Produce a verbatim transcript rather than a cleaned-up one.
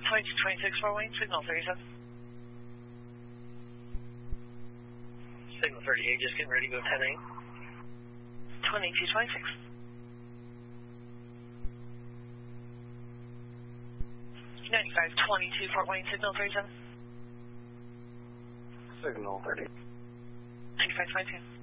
twenty-two twenty-six, Fort Wayne, signal thirty-seven. Signal thirty-eight, just getting ready to go ten eight. twenty-two twenty-six. ninety-five twenty-two, Fort Wayne, signal thirty-seven. Signal thirty. ninety-five twenty-two.